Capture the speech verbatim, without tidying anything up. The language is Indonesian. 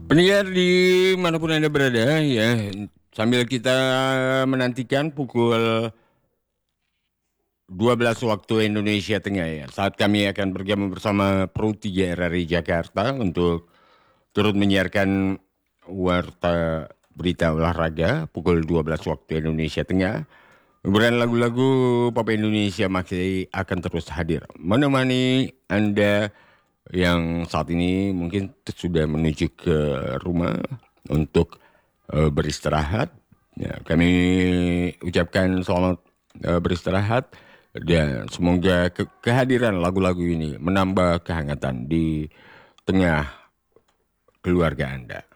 Pendengar di manapun Anda berada ya, sambil kita menantikan pukul dua belas waktu Indonesia Tengah ya, saat kami akan bergabung bersama Pro tiga R R I Jakarta untuk turut menyiarkan warta berita olahraga pukul dua belas waktu Indonesia Tengah. Kemudian lagu-lagu pop Indonesia masih akan terus hadir menemani Anda yang saat ini mungkin sudah menuju ke rumah untuk eh, beristirahat. Ya, kami ucapkan selamat eh, beristirahat dan semoga ke- kehadiran lagu-lagu ini menambah kehangatan di tengah keluarga Anda.